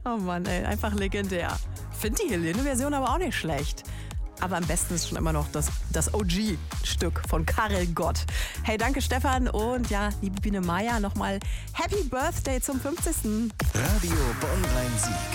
Oh Mann, ey, einfach legendär. Finde die Helene-Version aber auch nicht schlecht. Aber am besten ist schon immer noch das OG-Stück von Karel Gott. Hey, danke Stefan und ja, liebe Biene Maya, nochmal Happy Birthday zum 50. Radio Bonn-Rhein-Sieg.